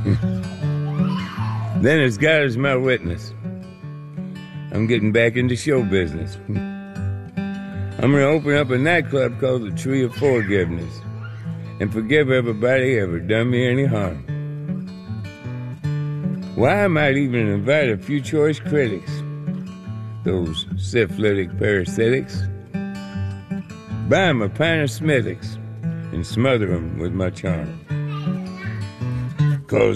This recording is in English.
Then as God is my witness, I'm getting back into show business. I'm gonna open up a nightclub called the Tree of Forgiveness and forgive everybody ever done me any harm. Why, I might even invite a few choice critics, those syphilitic parasitics, buy 'em a pint of Smithwick's and smother 'em with my charm. 'Cause